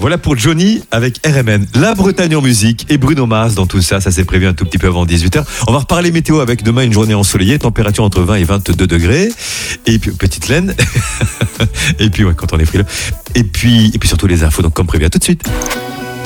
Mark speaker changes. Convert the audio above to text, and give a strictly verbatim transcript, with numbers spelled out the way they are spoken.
Speaker 1: Voilà pour Johnny avec R M N. La Bretagne en musique et Bruno Mars dans tout ça. Ça s'est prévu un tout petit peu avant dix-huit heures. On va reparler météo avec demain une journée ensoleillée, température entre vingt et vingt-deux degrés. Et puis, petite laine. Et puis, ouais, quand on est frileux. Et puis, et puis surtout les infos. Donc, comme prévu, à tout de suite.